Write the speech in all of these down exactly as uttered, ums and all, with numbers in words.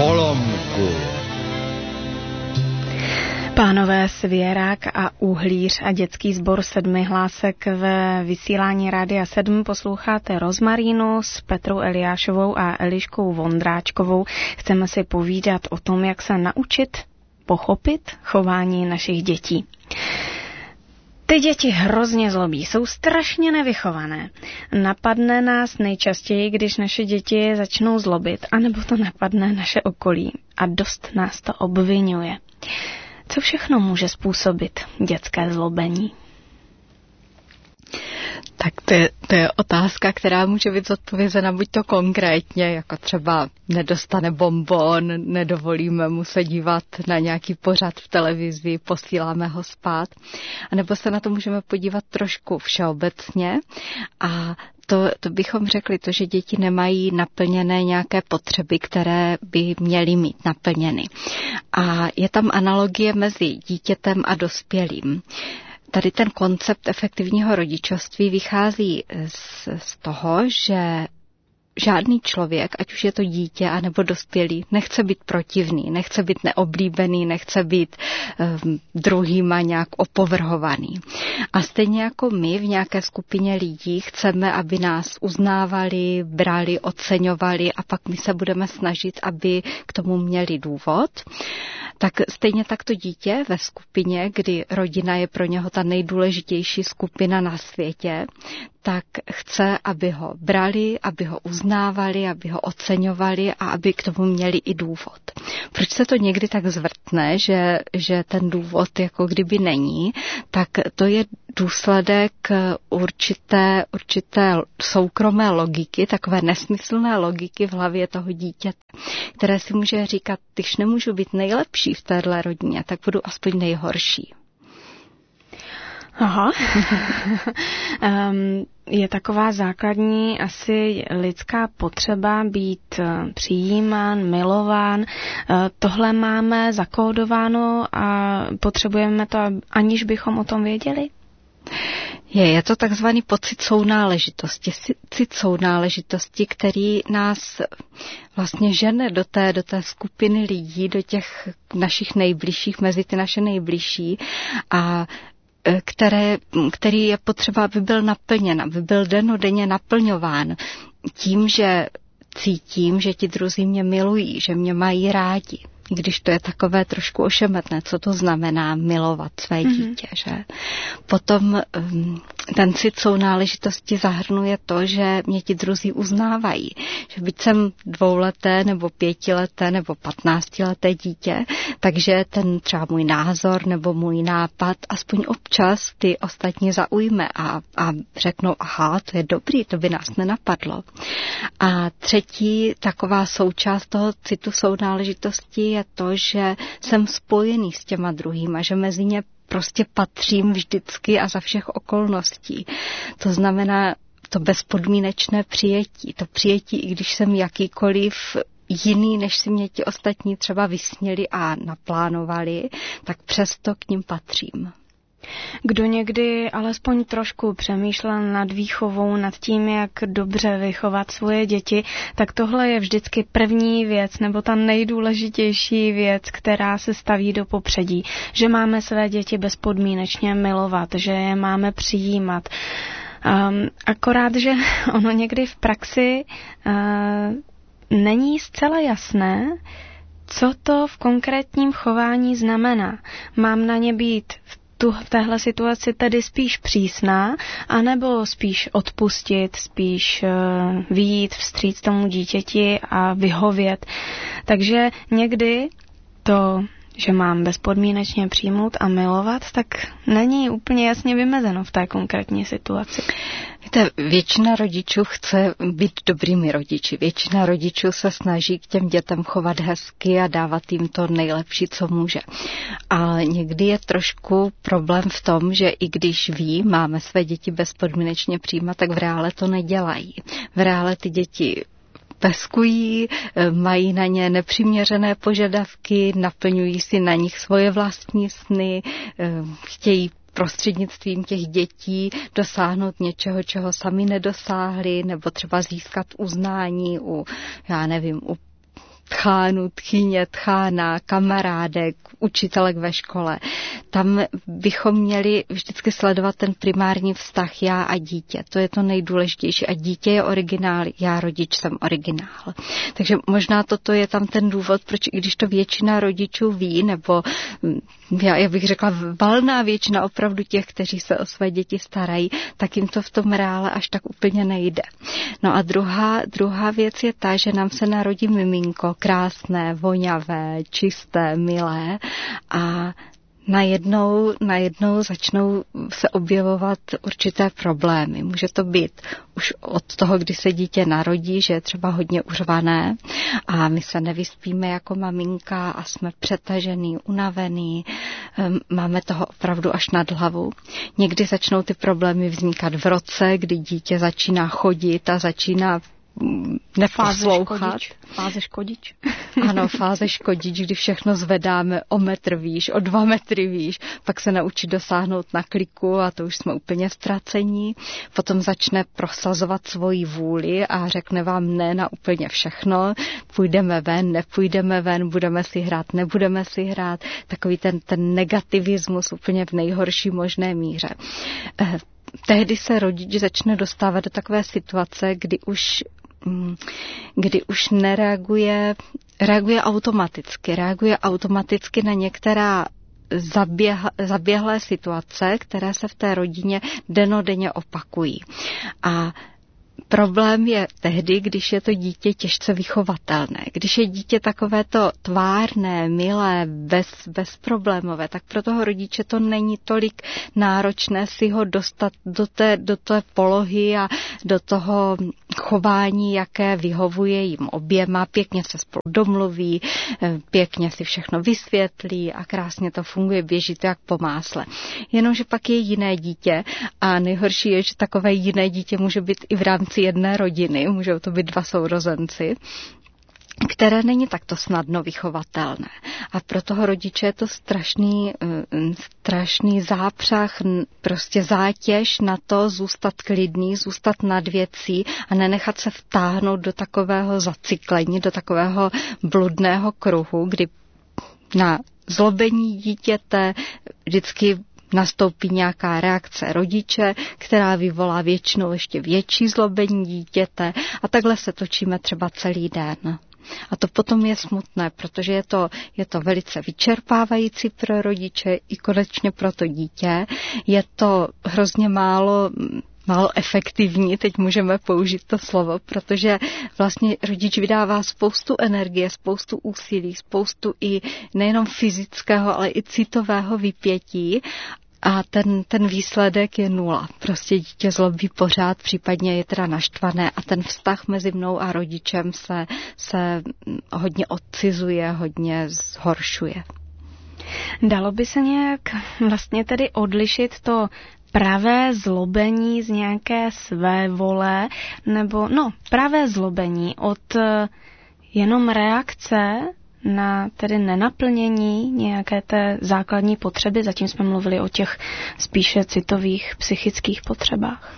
Holomku. Pánové Svěrák a Uhlíř a dětský sbor Sedmi hlásek ve vysílání Rádia sedm posloucháte Rozmarínu s Petrou Eliášovou a Eliškou Vondráčkovou. Chceme si povídat o tom, jak se naučit pochopit chování našich dětí. Ty děti hrozně zlobí, jsou strašně nevychované. Napadne nás nejčastěji, když naše děti začnou zlobit, anebo to napadne naše okolí a dost nás to obvinuje. Co všechno může způsobit dětské zlobení? Tak to je, to je otázka, která může být zodpovězena buď to konkrétně, jako třeba nedostane bonbon, nedovolíme mu se dívat na nějaký pořad v televizi, posíláme ho spát. A nebo se na to můžeme podívat trošku všeobecně a to, to bychom řekli to, že děti nemají naplněné nějaké potřeby, které by měly mít naplněny. A je tam analogie mezi dítětem a dospělým. Tady ten koncept efektivního rodičovství vychází z, z toho, že žádný člověk, ať už je to dítě anebo dospělý, nechce být protivný, nechce být neoblíbený, nechce být um, druhýma nějak opovrhovaný. A stejně jako my v nějaké skupině lidí chceme, aby nás uznávali, brali, oceňovali a pak my se budeme snažit, aby k tomu měli důvod, tak stejně tak to dítě ve skupině, kdy rodina je pro něho ta nejdůležitější skupina na světě, tak chce, aby ho brali, aby ho uznávali, aby ho oceňovali a aby k tomu měli i důvod. Proč se to někdy tak zvrtne, že, že ten důvod jako kdyby není, tak to je důsledek určité, určité soukromé logiky, takové nesmyslné logiky v hlavě toho dítěte, které si může říkat, když nemůžu být nejlepší v téhle rodině, tak budu aspoň nejhorší. Aha. um, je taková základní asi lidská potřeba být přijímán, milován. Tohle máme zakódováno a potřebujeme to, aniž bychom o tom věděli? Je, je to takzvaný pocit sounáležitosti, cit sounáležitosti, který nás vlastně žene do té, do té skupiny lidí, do těch našich nejbližších, mezi ty naše nejbližší a Které, který je potřeba, aby byl naplněn, aby byl dennodenně naplňován tím, že cítím, že ti druzí mě milují, že mě mají rádi. Když to je takové trošku ošemetné, co to znamená milovat své dítě, mm-hmm. že? Potom ten cit sounáležitosti zahrnuje to, že mě ti druzí uznávají. Že byť jsem dvouleté nebo pětileté nebo patnáctileté dítě, takže ten třeba můj názor nebo můj nápad aspoň občas ty ostatní zaujme a, a řeknou, aha, to je dobrý, to by nás nenapadlo. A třetí taková součást toho citu sounáležitosti je to, že jsem spojený s těma druhýma, že mezi ně prostě patřím vždycky a za všech okolností. To znamená to bezpodmínečné přijetí. To přijetí, i když jsem jakýkoliv jiný, než si mě ti ostatní třeba vysněli a naplánovali, tak přesto k nim patřím. Kdo někdy alespoň trošku přemýšlel nad výchovou, nad tím, jak dobře vychovat svoje děti, tak tohle je vždycky první věc nebo ta nejdůležitější věc, která se staví do popředí. Že máme své děti bezpodmínečně milovat, že je máme přijímat. Um, akorát, že ono někdy v praxi uh, není zcela jasné, co to v konkrétním chování znamená. Mám na ně být v tu v téhle situaci tedy spíš přísná, anebo spíš odpustit, spíš uh, vyjít vstříc tomu dítěti a vyhovět. Takže někdy to, že mám bezpodmínečně přijmout a milovat, tak není úplně jasně vymezeno v té konkrétní situaci. Víte, většina rodičů chce být dobrými rodiči. Většina rodičů se snaží k těm dětem chovat hezky a dávat jim to nejlepší, co může. A někdy je trošku problém v tom, že i když ví, máme své děti bezpodmínečně přijímat, tak v reále to nedělají. V reále ty děti peskují, mají na ně nepřiměřené požadavky, naplňují si na nich svoje vlastní sny, chtějí prostřednictvím těch dětí dosáhnout něčeho, čeho sami nedosáhli, nebo třeba získat uznání u, já nevím, u tchánů, tchyně, tchána, kamarádek, učitelek ve škole. Tam bychom měli vždycky sledovat ten primární vztah já a dítě. To je to nejdůležitější. A dítě je originál, já rodič jsem originál. Takže možná toto je tam ten důvod, proč i když to většina rodičů ví, nebo já, já bych řekla valná většina opravdu těch, kteří se o své děti starají, tak jim to v tom reále až tak úplně nejde. No a druhá, druhá věc je ta, že nám se narodí miminko, krásné, voňavé, čisté, milé a najednou, najednou začnou se objevovat určité problémy. Může to být už od toho, kdy se dítě narodí, že je třeba hodně uřvané a my se nevyspíme jako maminka a jsme přetažený, unavený, máme toho opravdu až nad hlavu. Někdy začnou ty problémy vznikat v roce, kdy dítě začíná chodit a začíná neposlouchat. Fáze škodič. Ano, fáze škodič, kdy všechno zvedáme o metr výš, o dva metry výš, pak se naučí dosáhnout na kliku a to už jsme úplně ztracení. Potom začne prosazovat svoji vůli a řekne vám ne na úplně všechno. Půjdeme ven, nepůjdeme ven, budeme si hrát, nebudeme si hrát. Takový ten, ten negativismus úplně v nejhorší možné míře. Tehdy se rodič začne dostávat do takové situace, kdy už, kdy už nereaguje, reaguje automaticky, reaguje automaticky na některá zaběh, zaběhlé situace, které se v té rodině dennodenně opakují. A problém je tehdy, když je to dítě těžce vychovatelné. Když je dítě takovéto tvárné, milé, bez, bezproblémové, tak pro toho rodiče to není tolik náročné si ho dostat do té, do té polohy a do toho chování, jaké vyhovuje jim oběma. Pěkně se spolu domluví, pěkně si všechno vysvětlí a krásně to funguje, běží to jak po másle. Jenomže pak je jiné dítě a nejhorší je, že takové jiné dítě může být i v rámci jedné rodiny, můžou to být dva sourozenci, které není takto snadno vychovatelné. A pro toho rodiče je to strašný, strašný zápřah, prostě zátěž na to zůstat klidný, zůstat nad věcí a nenechat se vtáhnout do takového zacyklení, do takového bludného kruhu, kdy na zlobení dítěte vždycky nastoupí nějaká reakce rodiče, která vyvolá většinou ještě větší zlobení dítěte a takhle se točíme třeba celý den. A to potom je smutné, protože je to, je to velice vyčerpávající pro rodiče i konečně pro to dítě. Je to hrozně málo málo efektivní, teď můžeme použít to slovo, protože vlastně rodič vydává spoustu energie, spoustu úsilí, spoustu i nejenom fyzického, ale i citového vypětí a ten, ten výsledek je nula. Prostě dítě zlobí pořád, případně je teda naštvané a ten vztah mezi mnou a rodičem se, se hodně odcizuje, hodně zhoršuje. Dalo by se nějak vlastně tedy odlišit to pravé zlobení z nějaké své vole, nebo no, pravé zlobení od jenom reakce na tedy nenaplnění nějaké té základní potřeby. Zatím jsme mluvili o těch spíše citových psychických potřebách.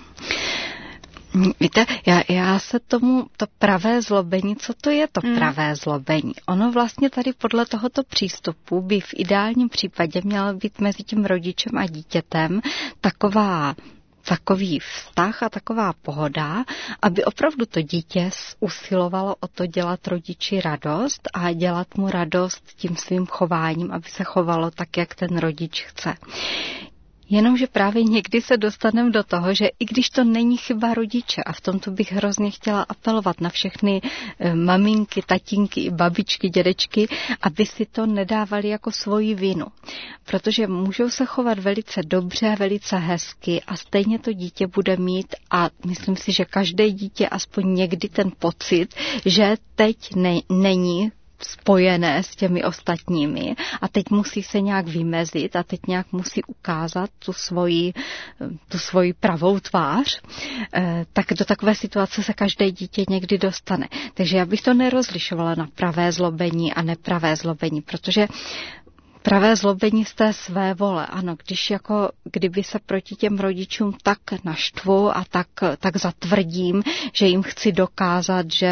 Víte, já, já se tomu, to pravé zlobení, co to je to hmm. pravé zlobení? Ono vlastně tady podle tohoto přístupu by v ideálním případě mělo být mezi tím rodičem a dítětem taková takový vztah a taková pohoda, aby opravdu to dítě usilovalo o to dělat rodiči radost a dělat mu radost tím svým chováním, aby se chovalo tak, jak ten rodič chce. Jenomže právě někdy se dostaneme do toho, že i když to není chyba rodiče, a v tomto bych hrozně chtěla apelovat na všechny maminky, tatínky i babičky, dědečky, aby si to nedávali jako svoji vinu. Protože můžou se chovat velice dobře, velice hezky a stejně to dítě bude mít a myslím si, že každé dítě aspoň někdy ten pocit, že teď ne, není spojené s těmi ostatními a teď musí se nějak vymezit a teď nějak musí ukázat tu svoji, tu svoji pravou tvář, tak do takové situace se každé dítě někdy dostane. Takže já bych to nerozlišovala na pravé zlobení a nepravé zlobení, protože pravé zlobení z té své vole, ano, když jako kdyby se proti těm rodičům tak naštvu a tak, tak zatvrdím, že jim chci dokázat, že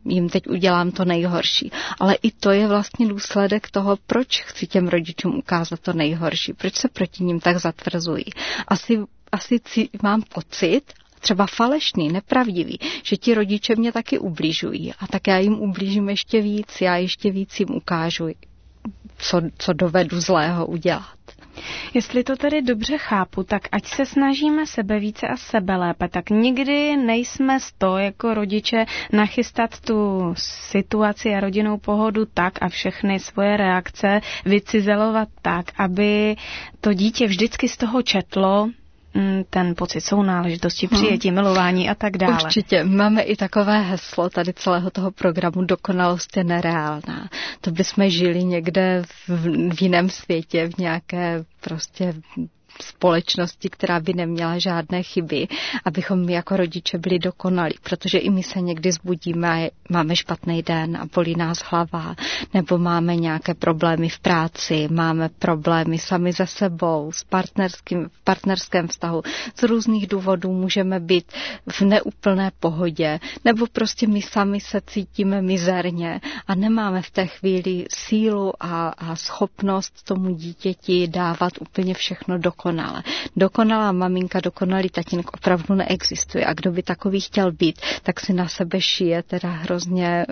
jim teď udělám to nejhorší. Ale i to je vlastně důsledek toho, proč chci těm rodičům ukázat to nejhorší, proč se proti ním tak zatvrzují. Asi, asi mám pocit, třeba falešný, nepravdivý, že ti rodiče mě taky ubližují a tak já jim ublížím ještě víc, já ještě víc jim ukážu, co, co dovedu zlého udělat. Jestli to tedy dobře chápu, tak ať se snažíme sebe více a sebe lépe, tak nikdy nejsme z toho jako rodiče nachystat tu situaci a rodinnou pohodu tak a všechny svoje reakce vycizelovat tak, aby to dítě vždycky z toho četlo ten pocit sounáležitosti, přijetí, hmm. milování a tak dále. Určitě. Máme i takové heslo tady celého toho programu dokonalost je nereálná. To bychom žili někde v, v jiném světě, v nějaké prostě společnosti, která by neměla žádné chyby, abychom my jako rodiče byli dokonalí, protože i my se někdy zbudíme a máme špatný den a bolí nás hlava, nebo máme nějaké problémy v práci, máme problémy sami se sebou, s partnerským, v partnerském vztahu. Z různých důvodů můžeme být v neúplné pohodě, nebo prostě my sami se cítíme mizerně a nemáme v té chvíli sílu a, a schopnost tomu dítěti dávat úplně všechno dokonale. Dokonale. Dokonalá maminka, dokonalý tatínek opravdu neexistuje a kdo by takový chtěl být, tak si na sebe šije teda hrozně,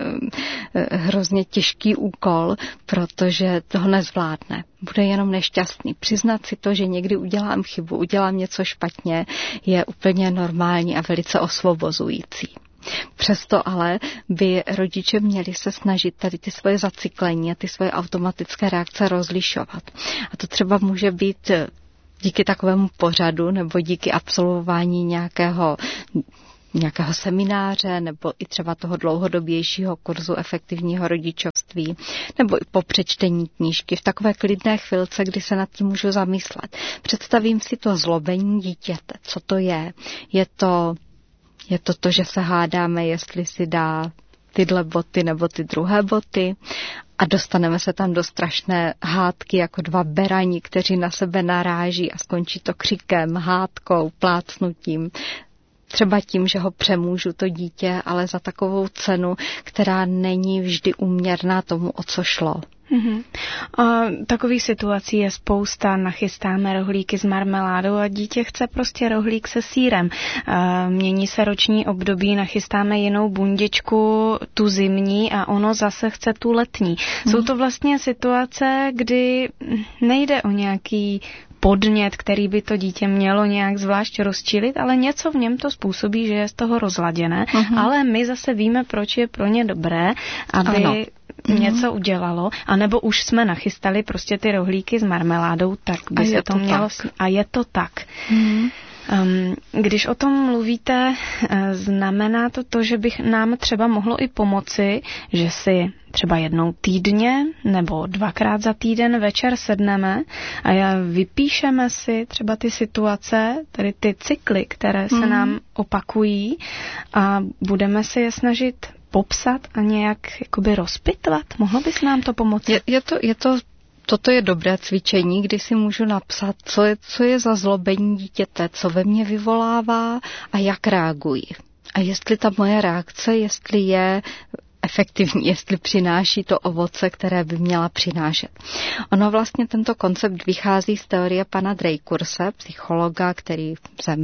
hrozně těžký úkol, protože toho nezvládne. Bude jenom nešťastný. Přiznat si to, že někdy udělám chybu, udělám něco špatně, je úplně normální a velice osvobozující. Přesto ale by rodiče měli se snažit tady ty svoje zacyklení a ty svoje automatické reakce rozlišovat. A to třeba může být díky takovému pořadu nebo díky absolvování nějakého, nějakého semináře nebo i třeba toho dlouhodobějšího kurzu efektivního rodičovství nebo i po přečtení knížky v takové klidné chvilce, kdy se nad tím můžu zamyslet. Představím si to zlobení dítěte. Co to je? Je to, je to to, že se hádáme, jestli si dá tyhle boty nebo ty druhé boty a dostaneme se tam do strašné hádky jako dva berani, kteří na sebe naráží a skončí to křikem, hádkou, plácnutím. Třeba tím, že ho přemůžu to dítě, ale za takovou cenu, která není vždy úměrná tomu, o co šlo. Mm-hmm. A takových situací je spousta. Nachystáme rohlíky s marmeládou a dítě chce prostě rohlík se sýrem. A mění se roční období, nachystáme jinou bundičku, tu zimní a ono zase chce tu letní. Mm-hmm. Jsou to vlastně situace, kdy nejde o nějaký podnět, který by to dítě mělo nějak zvlášť rozčilit, ale něco v něm to způsobí, že je z toho rozladěné, mm-hmm. ale my zase víme, proč je pro ně dobré, aby ano. něco udělalo, anebo už jsme nachystali prostě ty rohlíky s marmeládou, tak by a se to, to mělo... Tak. A je to tak. Mm. Um, když o tom mluvíte, znamená to to, že bych nám třeba mohlo i pomoci, že si třeba jednou týdně nebo dvakrát za týden večer sedneme a vypíšeme si třeba ty situace, tedy ty cykly, které se mm. nám opakují a budeme si je snažit popsat a nějak jakoby rozpitvat. Mohlo bys nám to pomoci? Je, je to... Je to... Toto je dobré cvičení, kdy si můžu napsat, co je, co je za zlobení dítěte, co ve mně vyvolává a jak reaguji. A jestli ta moje reakce, jestli je efektivní, jestli přináší to ovoce, které by měla přinášet. Ono vlastně tento koncept vychází z teorie pana Dreykurse, psychologa, který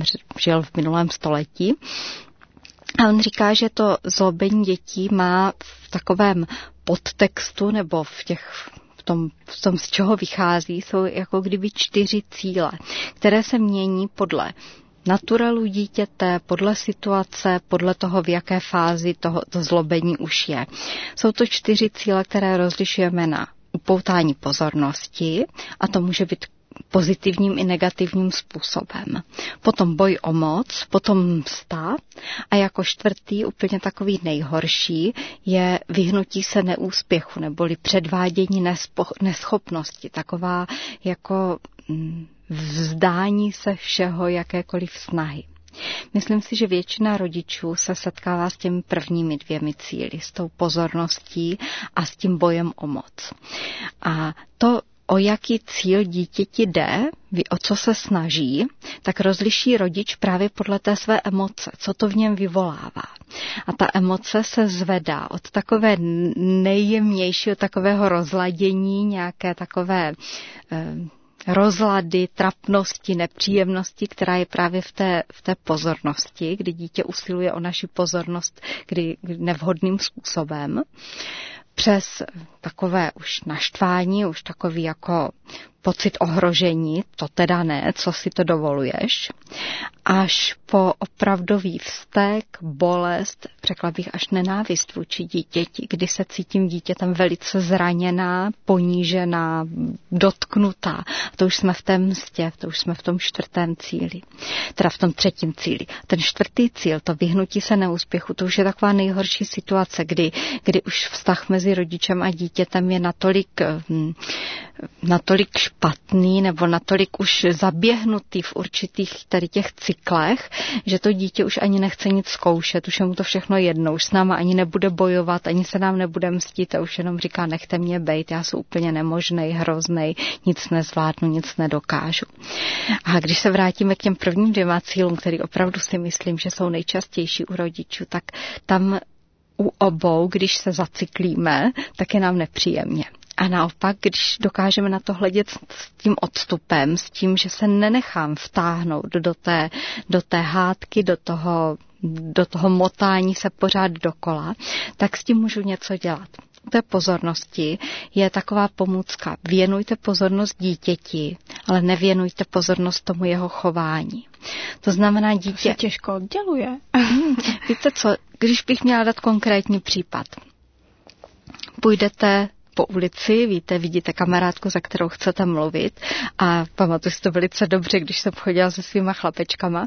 žil v minulém století. A on říká, že to zlobení dětí má v takovém podtextu nebo v těch V tom, v tom, z čeho vychází, jsou jako kdyby čtyři cíle, které se mění podle naturalu dítěte, podle situace, podle toho, v jaké fázi toho, to zlobení už je. Jsou to čtyři cíle, které rozlišujeme na upoutání pozornosti a to může být pozitivním i negativním způsobem. Potom boj o moc, potom msta a jako čtvrtý, úplně takový nejhorší, je vyhnutí se neúspěchu neboli předvádění nespo- neschopnosti. Taková jako vzdání se všeho, jakékoliv snahy. Myslím si, že většina rodičů se setkává s těmi prvními dvěmi cíli, s tou pozorností a s tím bojem o moc. A to o jaký cíl dítěti jde, ví, o co se snaží, tak rozliší rodič právě podle té své emoce, co to v něm vyvolává. A ta emoce se zvedá od takové nejjemnějšího takového rozladění, nějaké takové eh, rozlady, trapnosti, nepříjemnosti, která je právě v té, v té pozornosti, kdy dítě usiluje o naši pozornost kdy, kdy nevhodným způsobem, přes takové už naštvání, už takový jako pocit ohrožení, to teda ne, co si to dovoluješ, až po opravdový vztek, bolest, řekla bych až nenávist vůči dítěti, kdy se cítím dítětem velice zraněná, ponížená, dotknutá. A to už jsme v té mstě, to už jsme v tom čtvrtém cíli, teda v tom třetím cíli. Ten čtvrtý cíl, to vyhnutí se neúspěchu, to už je taková nejhorší situace, kdy, kdy už vztah mezi rodičem a dítětem je natolik, natolik špatný nebo natolik už zaběhnutý v určitých tady těch cyklech, že to dítě už ani nechce nic zkoušet, už je mu to všechno jedno, už s náma ani nebude bojovat, ani se nám nebude mstít a už jenom říká, nechte mě bejt, já jsem úplně nemožnej, hroznej, nic nezvládnu, nic nedokážu. A když se vrátíme k těm prvním dvěma cílům, který opravdu si myslím, že jsou nejčastější u rodičů, tak tam u obou, když se zacyklíme, tak je nám nepříjemně. A naopak, když dokážeme na to hledět s tím odstupem, s tím, že se nenechám vtáhnout do té, do té hádky, do toho, do toho motání se pořád dokola, tak s tím můžu něco dělat. U té pozornosti je taková pomůcka. Věnujte pozornost dítěti, ale nevěnujte pozornost tomu jeho chování. To znamená dítě... To se těžko odděluje. Víte co, když bych měla dát konkrétní případ. Půjdete po ulici, víte, vidíte kamarádku, za kterou chcete mluvit a pamatuju si to velice dobře, když jsem chodila se svýma chlapečkama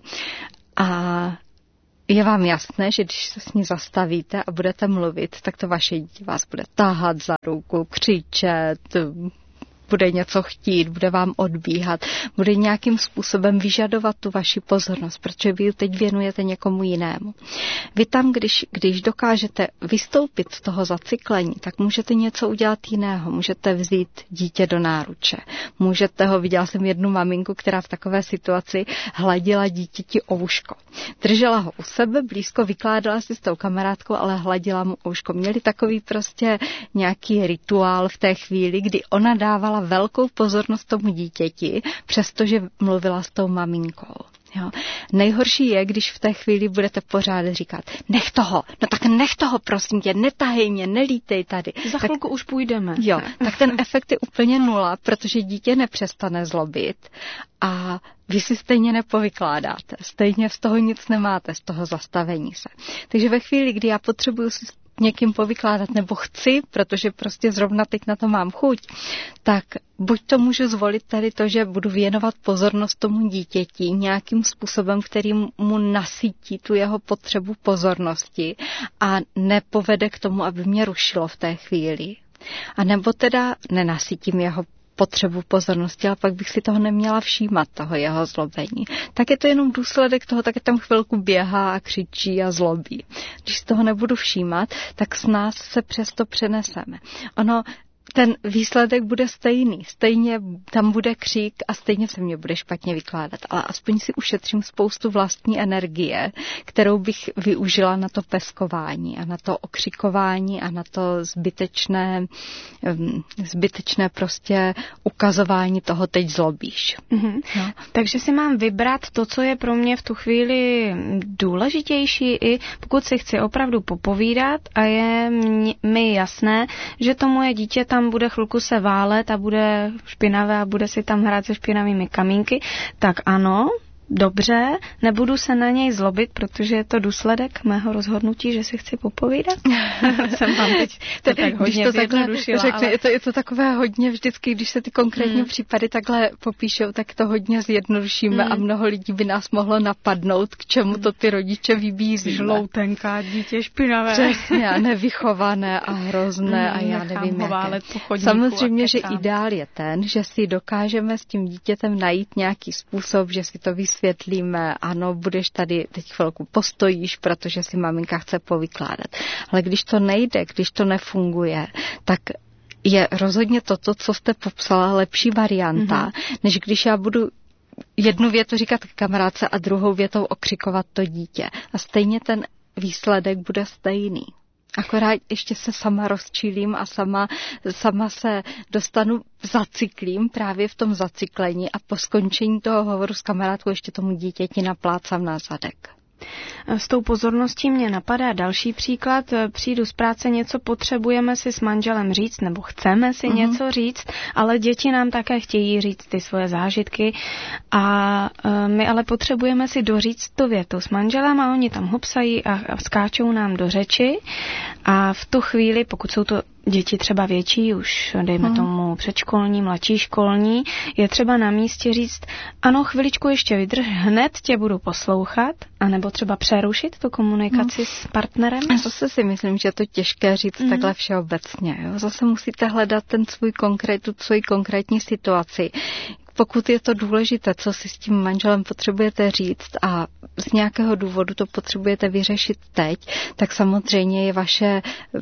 a je vám jasné, že když se s ní zastavíte a budete mluvit, tak to vaše dítě vás bude tahat za ruku, křičet, bude něco chtít, bude vám odbíhat, bude nějakým způsobem vyžadovat tu vaši pozornost, protože vy ji teď věnujete někomu jinému. Vy tam, když, když dokážete vystoupit z toho zacyklení, tak můžete něco udělat jiného. Můžete vzít dítě do náruče. Můžete ho, viděla jsem jednu maminku, která v takové situaci hladila dítěti o uško. Držela ho u sebe, blízko, vykládala si s tou kamarádkou, ale hladila mu o uško. Měli takový prostě nějaký rituál v té chvíli, kdy ona dávala velkou pozornost tomu dítěti, přestože mluvila s tou maminkou. Jo. Nejhorší je, když v té chvíli budete pořád říkat, nech toho, no tak nech toho, prosím tě, netahej mě, nelítej tady. Za tak, chvilku už půjdeme. Jo, tak ten efekt je úplně nula, protože dítě nepřestane zlobit a vy si stejně nepovykládáte, stejně z toho nic nemáte, z toho zastavení se. Takže ve chvíli, kdy já potřebuju si někým povykládat, nebo chci, protože prostě zrovna teď na to mám chuť, tak buď to můžu zvolit tady to, že budu věnovat pozornost tomu dítěti nějakým způsobem, který mu nasytí tu jeho potřebu pozornosti a nepovede k tomu, aby mě rušilo v té chvíli. A nebo teda nenasytím jeho potřebu pozornosti, ale pak bych si toho neměla všímat, toho jeho zlobení. Tak je to jenom důsledek toho, tak je tam chvilku běhá a křičí a zlobí. Když si toho nebudu všímat, tak s nás se přesto přeneseme. Ono, ten výsledek bude stejný. Stejně tam bude křík a stejně se mě bude špatně vykládat. Ale aspoň si ušetřím spoustu vlastní energie, kterou bych využila na to peskování a na to okřikování a na to zbytečné, zbytečné prostě ukazování toho teď zlobíš. Mm-hmm. No. Takže si mám vybrat to, co je pro mě v tu chvíli důležitější, i pokud si chci opravdu popovídat a je mi jasné, že to moje dítě tam bude chvilku se válet a bude špinavé a bude si tam hrát se špinavými kamínky, tak ano, dobře, nebudu se na něj zlobit, protože je to důsledek mého rozhodnutí, že si chci popovídat. Jsem vám teď to tak hodně zjednodušila. Řekne, ale... je, to, je to takové hodně vždycky, když se ty konkrétní hmm. případy takhle popíšou, tak to hodně zjednodušíme hmm. a mnoho lidí by nás mohlo napadnout, k čemu to ty rodiče vybízí. Žloutenká dítě špinavé. Přesně, a nevychované a hrozné hmm, a já nevím jaké. Samozřejmě, že ideál je ten, že si dokážeme s tím dítětem najít nějaký způsob, že si to vysvětlíme, vysvětlíme, ano, budeš tady teď chvilku postojíš, protože si maminka chce povykládat. Ale když to nejde, když to nefunguje, tak je rozhodně toto, co jste popsala, lepší varianta, mm-hmm. než když já budu jednu větu říkat kamarádce a druhou větou okřikovat to dítě. A stejně ten výsledek bude stejný. Akorát ještě se sama rozčílím a sama, sama se dostanu, zacyklím právě v tom zacyklení a po skončení toho hovoru s kamarádkou ještě tomu dítěti naplácám na zadek. S tou pozorností mě napadá další příklad. Přijdu z práce, něco potřebujeme si s manželem říct, nebo chceme si mm-hmm. něco říct, ale děti nám také chtějí říct ty svoje zážitky a my ale potřebujeme si doříct tu větu s manželem a oni tam hopsají a skáčou nám do řeči a v tu chvíli, pokud jsou to děti třeba větší, už dejme hmm. tomu předškolní, mladší školní, je třeba na místě říct, ano, chviličku ještě vydrž, hned tě budu poslouchat, anebo třeba přerušit tu komunikaci hmm. s partnerem. Zase si myslím, že je to těžké říct hmm. takhle všeobecně. Jo? Zase musíte hledat ten svůj konkrét, tu svoji konkrétní situaci. Pokud je to důležité, co si s tím manželem potřebujete říct a z nějakého důvodu to potřebujete vyřešit teď, tak samozřejmě je vaše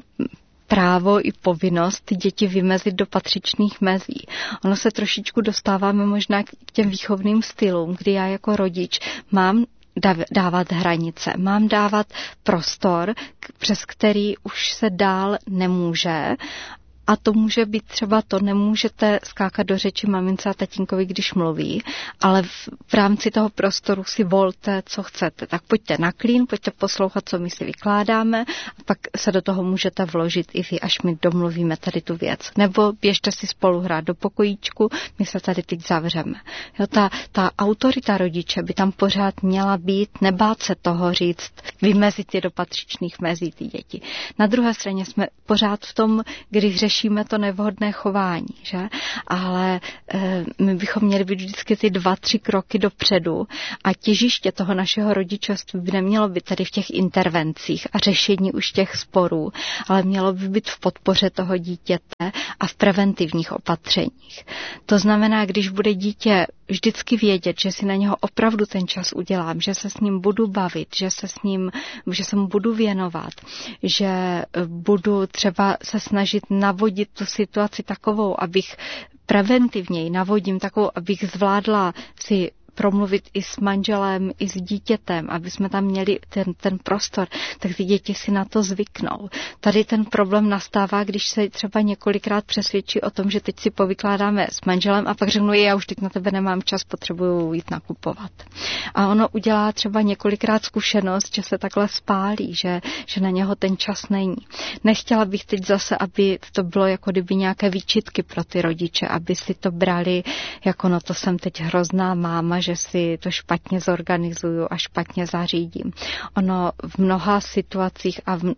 právo i povinnost ty děti vymezit do patřičných mezí. Ono se trošičku dostáváme možná k těm výchovným stylům, kdy já jako rodič mám dávat hranice, mám dávat prostor, přes který už se dál nemůže. A to může být třeba to, nemůžete skákat do řeči mamince a tatínkovi, když mluví, ale v, v rámci toho prostoru si volte, co chcete. Tak pojďte na klín, pojďte poslouchat, co my si vykládáme a pak se do toho můžete vložit i vy, až my domluvíme tady tu věc. Nebo běžte si spolu hrát do pokojíčku, my se tady teď zavřeme. Jo, ta, ta autorita rodiče by tam pořád měla být, nebát se toho říct, vymezit je do patřičných mezí ty děti. Na druhé straně jsme pořád v tom, když řešíme to nevhodné chování, že? Ale e, my bychom měli být vždycky ty dva, tři kroky dopředu a těžiště toho našeho rodičovství by nemělo být tady v těch intervencích a řešení už těch sporů, ale mělo by být v podpoře toho dítěte a v preventivních opatřeních. To znamená, když bude dítě vždycky vědět, že si na něho opravdu ten čas udělám, že se s ním budu bavit, že se s ním, že se mu budu věnovat, že budu třeba se snažit navodit tu situaci takovou, abych preventivněji navodím takovou, abych zvládla si promluvit i s manželem, i s dítětem, aby jsme tam měli ten, ten prostor, tak ty děti si na to zvyknou. Tady ten problém nastává, když se třeba několikrát přesvědčí o tom, že teď si povykládáme s manželem a pak řeknu, já už teď na tebe nemám čas, potřebuju jít nakupovat. A ono udělá třeba několikrát zkušenost, že se takhle spálí, že, že na něho ten čas není. Nechtěla bych teď zase, aby to bylo jako kdyby nějaké výčitky pro ty rodiče, aby si to brali jako no to jsem teď hrozná máma, že si to špatně zorganizuju a špatně zařídím. Ono v mnoha situacích a v,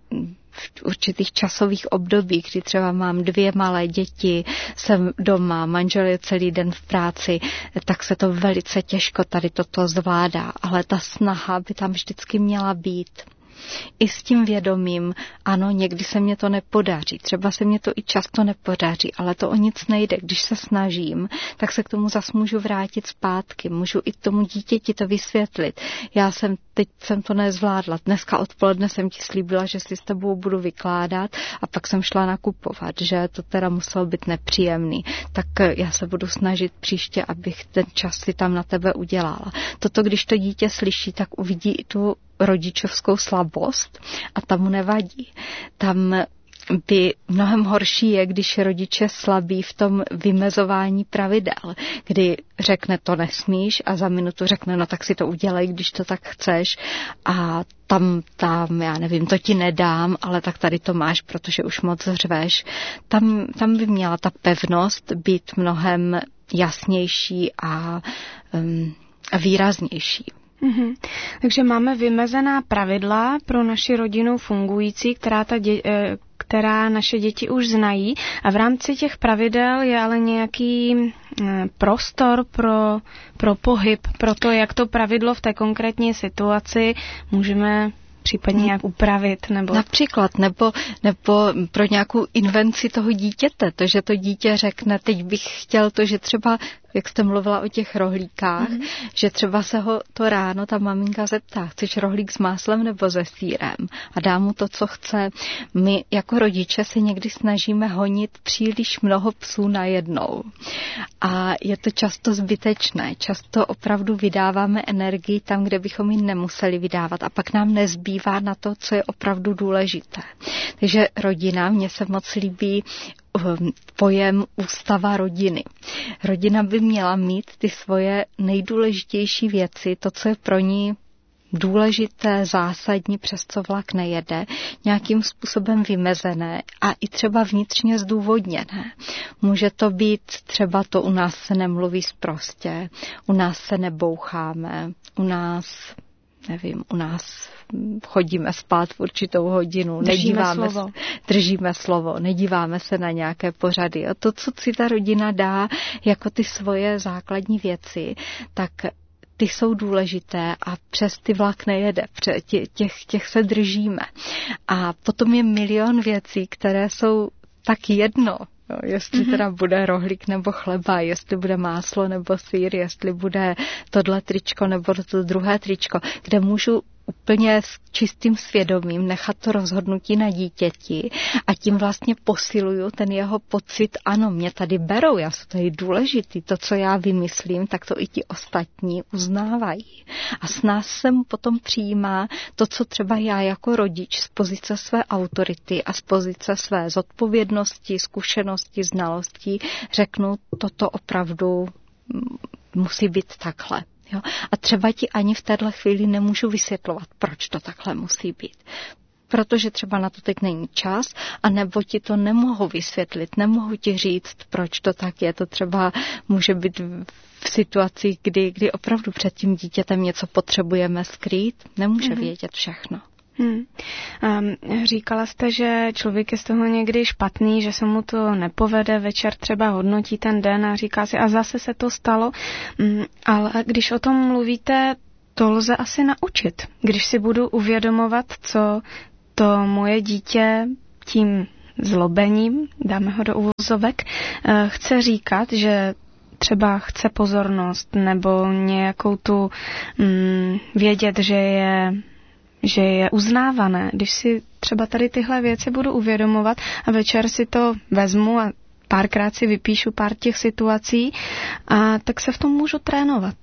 v určitých časových obdobích, kdy třeba mám dvě malé děti, jsem doma, manžel je celý den v práci, tak se to velice těžko tady toto zvládá, ale ta snaha by tam vždycky měla být. I s tím vědomím, ano, někdy se mě to nepodaří, třeba se mě to i často nepodaří, ale to o nic nejde. Když se snažím, tak se k tomu zas můžu vrátit zpátky, můžu i tomu dítěti to vysvětlit. Já jsem, teď jsem to nezvládla, dneska odpoledne jsem ti slíbila, že si s tebou budu vykládat a pak jsem šla nakupovat, že to teda muselo být nepříjemný. Tak já se budu snažit příště, abych ten čas si tam na tebe udělala. Toto, když to dítě slyší, tak uvidí i tu rodičovskou slabost a tam mu nevadí. Tam by mnohem horší je, když rodiče slabí v tom vymezování pravidel, kdy řekne to nesmíš a za minutu řekne no tak si to udělej, když to tak chceš a tam, tam, já nevím, to ti nedám, ale tak tady to máš, protože už moc řveš. Tam, tam by měla ta pevnost být mnohem jasnější a, um, a výraznější. Mm-hmm. Takže máme vymezená pravidla pro naši rodinu fungující, která, ta dě, která naše děti už znají a v rámci těch pravidel je ale nějaký prostor pro, pro pohyb, pro to, jak to pravidlo v té konkrétní situaci můžeme případně nějak upravit. Nebo... Například, nebo, nebo pro nějakou invenci toho dítěte, to, že to dítě řekne, teď bych chtěl to, že třeba jak jste mluvila o těch rohlíkách, mm-hmm. že třeba se ho to ráno ta maminka zeptá, chceš rohlík s máslem nebo se sýrem? A dá mu to, co chce. My jako rodiče se někdy snažíme honit příliš mnoho psů najednou. A je to často zbytečné. Často opravdu vydáváme energii tam, kde bychom ji nemuseli vydávat. A pak nám nezbývá na to, co je opravdu důležité. Takže rodina, mně se moc líbí pojem ústava rodiny. Rodina by měla mít ty svoje nejdůležitější věci, to, co je pro ní důležité, zásadní, přes co vlak nejede, nějakým způsobem vymezené a i třeba vnitřně zdůvodněné. Může to být třeba to, u nás se nemluví sprostě, u nás se neboucháme, u nás, nevím, u nás chodíme spát v určitou hodinu, držíme nedíváme slovo. Se, držíme slovo, nedíváme se na nějaké pořady. A to, co si ta rodina dá jako ty svoje základní věci, tak ty jsou důležité a přes ty vlak nejede, těch, těch se držíme. A potom je milion věcí, které jsou tak jedno, jo, jestli teda bude rohlík nebo chleba, jestli bude máslo nebo sýr, jestli bude tohle tričko nebo to druhé tričko, kde můžu úplně s čistým svědomím nechat to rozhodnutí na dítěti a tím vlastně posiluju ten jeho pocit, ano, mě tady berou, já jsem tady důležitý, to, co já vymyslím, tak to i ti ostatní uznávají. A s nás se mu potom přijímá to, co třeba já jako rodič z pozice své autority a z pozice své zodpovědnosti, zkušenosti, znalostí řeknu, toto opravdu musí být takhle. Jo? A třeba ti ani v téhle chvíli nemůžu vysvětlovat, proč to takhle musí být. Protože třeba na to teď není čas, anebo ti to nemohu vysvětlit, nemohu ti říct, proč to tak je. To třeba může být v situaci, kdy, kdy opravdu před tím dítětem něco potřebujeme skrýt, nemůže mm-hmm. vědět všechno. Hmm. Um, říkala jste, že člověk je z toho někdy špatný, že se mu to nepovede, večer třeba hodnotí ten den a říká si, a zase se to stalo, um, ale když o tom mluvíte, to lze asi naučit. Když si budu uvědomovat, co to moje dítě tím zlobením, dáme ho do uvozovek, uh, chce říkat, že třeba chce pozornost nebo nějakou tu um, vědět, že je že je uznávané, když si třeba tady tyhle věci budu uvědomovat a večer si to vezmu a párkrát si vypíšu pár těch situací, a tak se v tom můžu trénovat.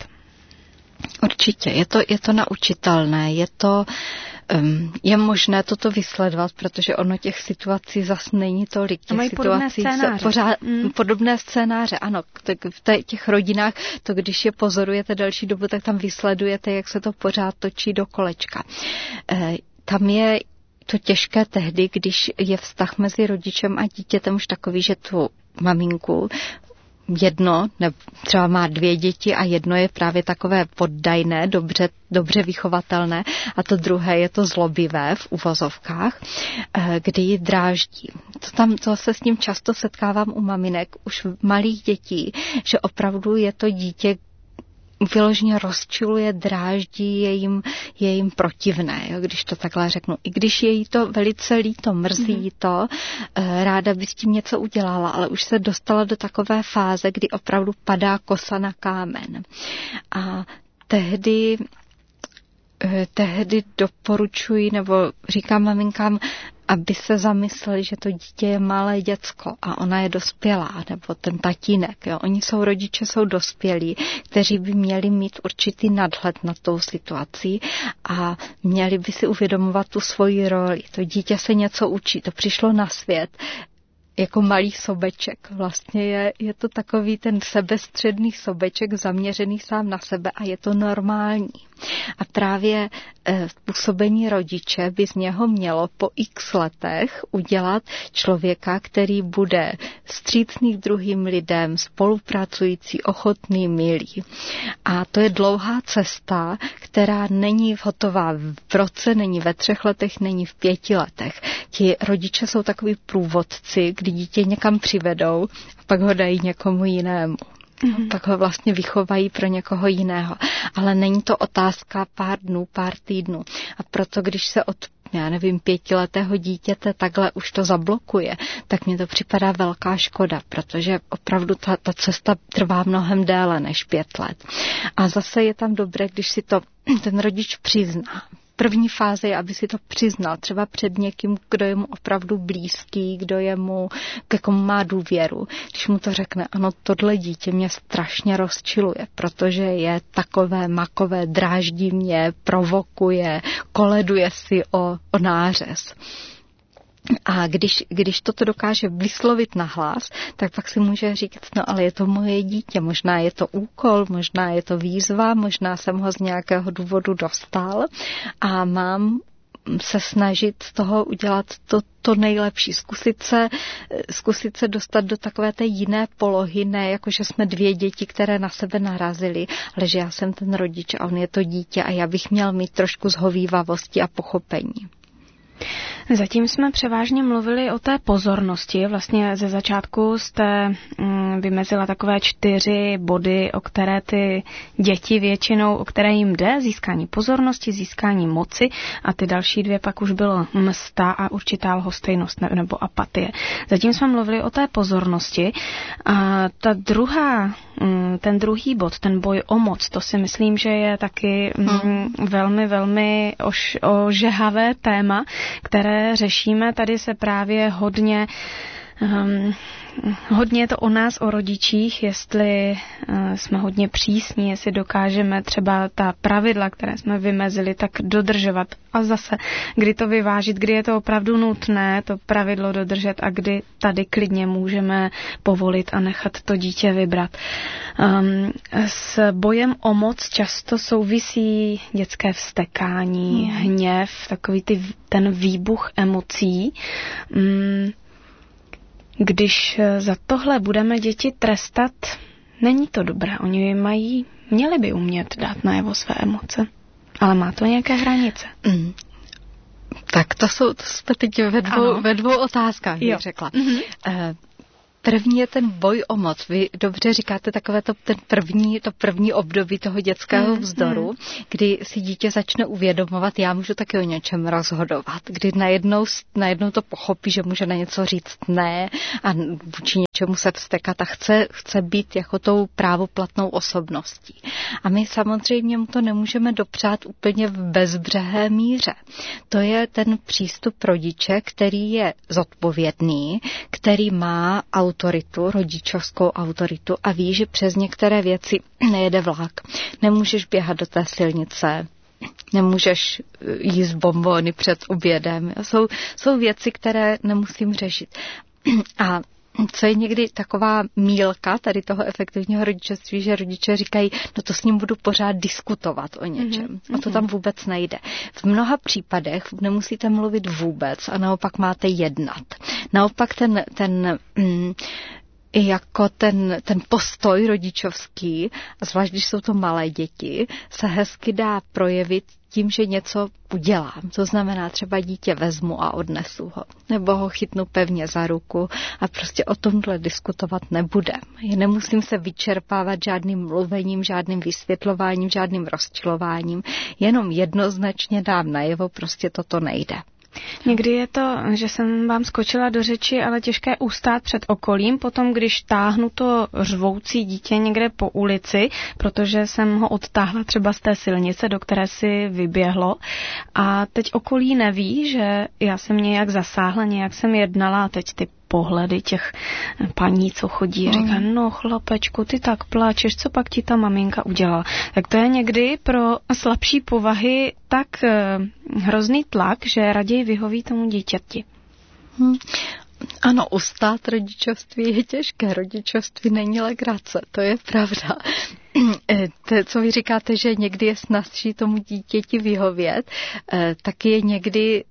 Určitě, je to, je to naučitelné, je to, um, je možné toto vysledovat, protože ono těch situací zas není tolik. Těch mají podobné scénáře. Pořád, mm. Podobné scénáře, ano. Tak v těch rodinách, to když je pozorujete delší dobu, tak tam vysledujete, jak se to pořád točí do kolečka. E, tam je to těžké tehdy, když je vztah mezi rodičem a dítětem už takový, že tu maminku jedno, nebo třeba má dvě děti a jedno je právě takové poddajné, dobře, dobře vychovatelné a to druhé je to zlobivé v uvozovkách, kdy ji dráždí. To, tam, to se s tím často setkávám u maminek už malých dětí, že opravdu je to dítě, vyloženě rozčiluje, dráždí, je jim, je jim protivné, jo, když to takhle řeknu. I když je jí to velice líto, mrzí mm. to, ráda by s tím něco udělala, ale už se dostala do takové fáze, kdy opravdu padá kosa na kámen. A tehdy tehdy doporučuji, nebo říkám maminkám, aby se zamysleli, že to dítě je malé děcko a ona je dospělá, nebo ten tatínek. Jo. Oni jsou rodiče, jsou dospělí, kteří by měli mít určitý nadhled nad tou situací a měli by si uvědomovat tu svoji roli. To dítě se něco učí, to přišlo na svět jako malý sobeček. Vlastně je, je to takový ten sebestředný sobeček zaměřený sám na sebe a je to normální. A právě e, působení rodiče by z něho mělo po x letech udělat člověka, který bude vstřícný k druhým lidem, spolupracující, ochotný, milý. A to je dlouhá cesta, která není hotová v roce, není ve třech letech, není v pěti letech. Ti rodiče jsou takový průvodci, kdy dítě někam přivedou a pak ho dají někomu jinému. Mm-hmm. Pak ho vlastně vychovají pro někoho jiného. Ale není to otázka pár dnů, pár týdnů. A proto, když se od já nevím, pětiletého dítěte takhle už to zablokuje, tak mně to připadá velká škoda, protože opravdu ta, ta cesta trvá mnohem déle než pět let. A zase je tam dobré, když si to ten rodič přizná. První fáze je, aby si to přiznal, třeba před někým, kdo je mu opravdu blízký, kdo je mu, ke komu má důvěru. Když mu to řekne, ano, tohle dítě mě strašně rozčiluje, protože je takové makové, dráždí mě, provokuje, koleduje si o, o nářez. A když, když toto dokáže vyslovit nahlas, tak pak si může říct, no ale je to moje dítě, možná je to úkol, možná je to výzva, možná jsem ho z nějakého důvodu dostal a mám se snažit z toho udělat to, to nejlepší. Zkusit se, zkusit se dostat do takové té jiné polohy, ne jako, že jsme dvě děti, které na sebe narazily, ale že já jsem ten rodič a on je to dítě a já bych měl mít trošku zhovívavosti a pochopení. Zatím jsme převážně mluvili o té pozornosti. Vlastně ze začátku jste mm, vymezila takové čtyři body, o které ty děti většinou, o které jim jde, získání pozornosti, získání moci a ty další dvě pak už bylo msta a určitá lhostejnost nebo apatie. Zatím jsme mluvili o té pozornosti a ta druhá, mm, ten druhý bod, ten boj o moc, to si myslím, že je taky mm, velmi, velmi ož, ožehavé téma, které řešíme. Tady se právě hodně, um, hodně je to o nás, o rodičích, jestli uh, jsme hodně přísní, jestli dokážeme třeba ta pravidla, které jsme vymezili, tak dodržovat. A zase, kdy to vyvážit, kdy je to opravdu nutné, to pravidlo dodržet a kdy tady klidně můžeme povolit a nechat to dítě vybrat. Um, s bojem o moc často souvisí dětské vztekání, hmm. hněv, takový ty, ten výbuch emocí. Um, Když za tohle budeme děti trestat, není to dobré. Oni mají, měli by umět dát najevo své emoce. Ale má to nějaké hranice. Mm. Tak to jsou, to jsme teď ve dvou, ve dvou otázkách, bych řekla. Mm-hmm. Uh, První je ten boj o moc. Vy dobře říkáte takové to, ten první, to první období toho dětského vzdoru, mm, mm. kdy si dítě začne uvědomovat, já můžu taky o něčem rozhodovat. Kdy najednou, najednou to pochopí, že může na něco říct ne a vůči něčemu se vztekat a chce, chce být jako tou právoplatnou osobností. A my samozřejmě mu to nemůžeme dopřát úplně v bezbřehé míře. To je ten přístup rodiče, který je zodpovědný, který má autoritu, rodičovskou autoritu a ví, že přes některé věci nejede vlak. Nemůžeš běhat do té silnice, nemůžeš jíst bonbony před obědem. Jsou, jsou věci, které nemusím řešit. A co je někdy taková mílka tady toho efektivního rodičovství, že rodiče říkají, no to s ním budu pořád diskutovat o něčem. Mm-hmm. A to tam vůbec nejde. V mnoha případech nemusíte mluvit vůbec a naopak máte jednat. Naopak ten, ten mm, jako ten, ten postoj rodičovský, a zvlášť když jsou to malé děti, se hezky dá projevit tím, že něco udělám. To znamená, třeba dítě vezmu a odnesu ho. Nebo ho chytnu pevně za ruku a prostě o tomhle diskutovat nebudem. Nemusím se vyčerpávat žádným mluvením, žádným vysvětlováním, žádným rozčilováním. Jenom jednoznačně dám najevo, prostě toto nejde. Někdy je to, že jsem vám skočila do řeči, ale těžké ustát před okolím, potom když táhnu to řvoucí dítě někde po ulici, protože jsem ho odtáhla třeba z té silnice, do které si vyběhlo a teď okolí neví, že já jsem nějak zasáhla, nějak jsem jednala a teď ty pohledy těch paní, co chodí, mm. říká, no chlapečku, ty tak pláčeš, co pak ti ta maminka udělala. Tak to je někdy pro slabší povahy tak hrozný tlak, že raději vyhoví tomu dítěti. Hmm. Ano, ustát rodičovství je těžké, rodičovství není legrace, to je pravda. To, co vy říkáte, že někdy je snazší tomu dítěti vyhovět, taky je někdy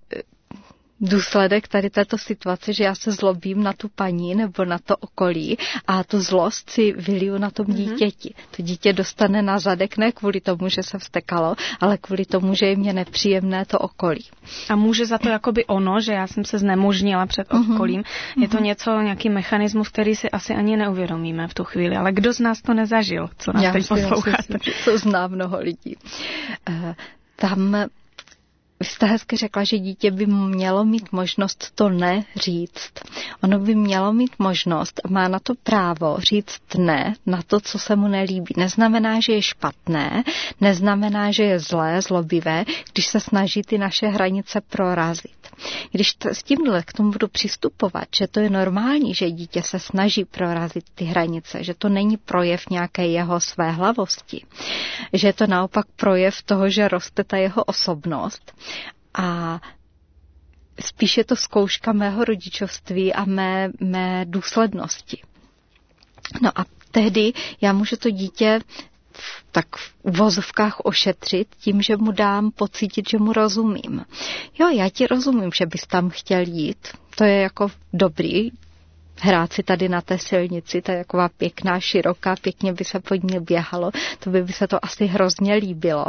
důsledek tady této situace, že já se zlobím na tu paní nebo na to okolí a tu zlost si vyliju na tom dítěti. To dítě dostane na zadek ne kvůli tomu, že se vztekalo, ale kvůli tomu, že je mě nepříjemné to okolí. A může za to jakoby ono, že já jsem se znemožnila před okolím. Uh-huh. Je to něco, nějaký mechanismus, který si asi ani neuvědomíme v tu chvíli. Ale kdo z nás to nezažil, co nás já teď posloucháte? Já myslím, že to zná mnoho lidí. Uh, tam vy jste hezky řekla, že dítě by mělo mít možnost to ne říct. Ono by mělo mít možnost, má na to právo říct ne na to, co se mu nelíbí. Neznamená, že je špatné, neznamená, že je zlé, zlobivé, když se snaží ty naše hranice prorazit. Když t- s tímhle k tomu budu přistupovat, že to je normální, že dítě se snaží prorazit ty hranice, že to není projev nějaké jeho svéhlavosti, že je to naopak projev toho, že roste ta jeho osobnost a spíš je to zkouška mého rodičovství a mé, mé důslednosti. No a tehdy já můžu to dítě tak v uvozovkách ošetřit tím, že mu dám pocítit, že mu rozumím. Jo, já ti rozumím, že bys tam chtěl jít. To je jako dobrý. Hrát si tady na té silnici, to je taková pěkná, široká, pěkně by se pod ní běhalo. To by, by se to asi hrozně líbilo.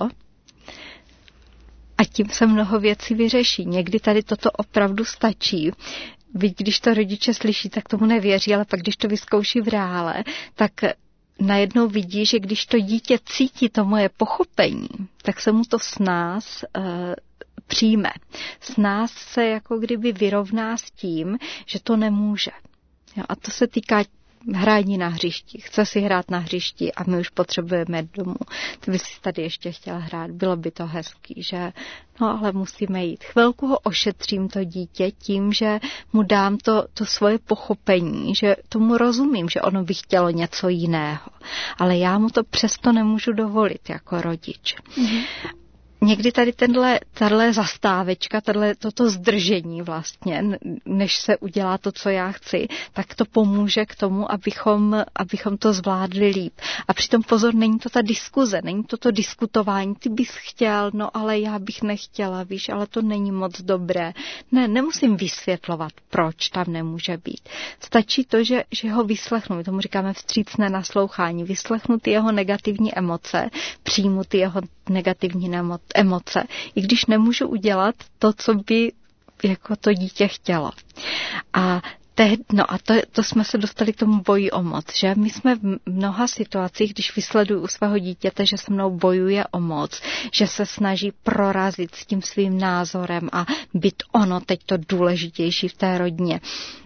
A tím se mnoho věcí vyřeší. Někdy tady toto opravdu stačí. Byť když to rodiče slyší, tak tomu nevěří, ale pak když to vyzkouší v reále, tak najednou vidí, že když to dítě cítí to moje pochopení, tak se mu to s nás uh, přijme. S nás se jako kdyby vyrovná s tím, že to nemůže. Jo, a to se týká hraní na hřišti. Chce si hrát na hřišti a my už potřebujeme jít domů. Ty bys si tady ještě chtěla hrát, bylo by to hezký, že? No ale musíme jít. Chvilku ho ošetřím to dítě tím, že mu dám to, to svoje pochopení, že tomu rozumím, že ono by chtělo něco jiného. Ale já mu to přesto nemůžu dovolit jako rodič. Mm-hmm. Někdy tady tenhle, tahle zastávečka, tahle, toto zdržení vlastně, než se udělá to, co já chci, tak to pomůže k tomu, abychom, abychom to zvládli líp. A přitom pozor, není to ta diskuze, není to to diskutování, ty bys chtěl, no ale já bych nechtěla, víš, ale to není moc dobré. Ne, nemusím vysvětlovat, proč tam nemůže být. Stačí to, že, že ho vyslechnu, my tomu říkáme vstřícné naslouchání, vyslechnu ty jeho negativní emoce, přijmu ty jeho negativní emoce, i když nemůžu udělat to, co by jako to dítě chtělo. A tehdy, no a to, to jsme se dostali k tomu boji o moc, že my jsme v mnoha situacích, když vysleduju u svého dítěte, že se mnou bojuje o moc, že se snaží prorazit s tím svým názorem a být ono teď to důležitější v té rodině,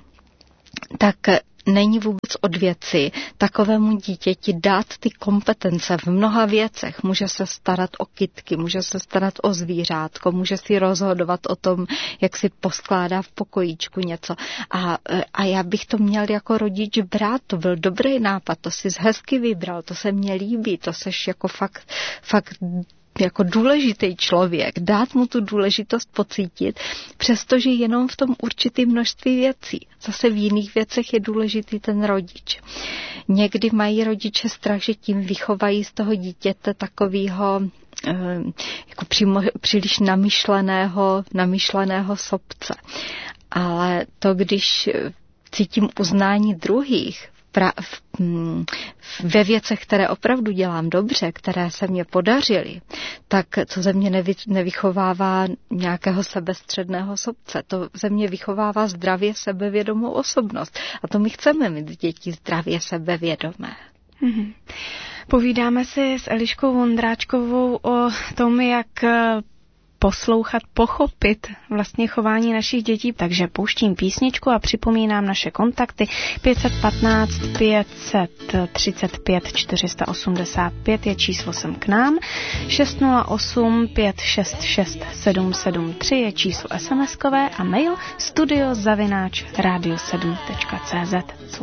tak není vůbec od věci takovému dítěti dát ty kompetence v mnoha věcech. Může se starat o kytky, může se starat o zvířátko, může si rozhodovat o tom, jak si poskládá v pokojíčku něco. A, a já bych to měl jako rodič brát, to byl dobrý nápad, to jsi hezky vybral, to se mně líbí, to seš jako fakt, fakt jako důležitý člověk, dát mu tu důležitost pocítit, přestože jenom v tom určitém množství věcí. Zase v jiných věcech je důležitý ten rodič. Někdy mají rodiče strach, že tím vychovají z toho dítěte takového jako přímo, příliš namyšleného, namyšleného sobce. Ale to, když cítím uznání druhých, Pra, v, ve věcech, které opravdu dělám dobře, které se mě podařily, tak to ze mě nevy, nevychovává nějakého sebestředného sobce. To ze mě vychovává zdravě sebevědomou osobnost. A to my chceme mít děti zdravě sebevědomé. Mm-hmm. Povídáme si s Eliškou Vondráčkovou o tom, jak poslouchat, pochopit vlastně chování našich dětí. Takže pouštím písničku a připomínám naše kontakty pět jedna pět, pět tři pět, čtyři osm pět je číslo sem k nám, šest nula osm, pět šest šest, sedm sedm tři je číslo es em eskové a mail studio zavináč radio sedm tečka cé zet.